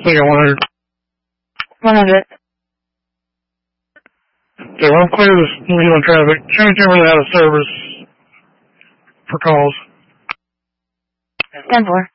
think I 100. 100. Okay, well, I'm clear this Leland traffic. Chevy Timberland out of service for calls. 10-4.